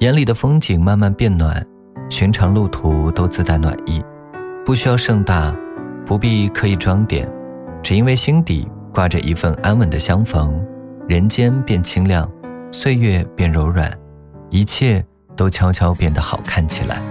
眼里的风景慢慢变暖，寻常路途都自带暖意，不需要盛大，不必刻意装点，只因为心底挂着一份安稳的相逢，人间变清亮，岁月变柔软，一切都悄悄变得好看起来。